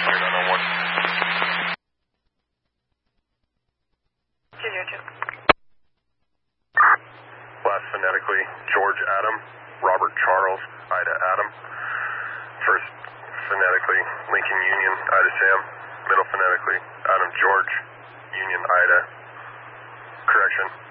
Junior 2. Last phonetically, George Adam, Robert Charles, Ida Adam. First phonetically, Lincoln Union, Ida Sam. Middle phonetically, Adam George, Union Ida. Correction.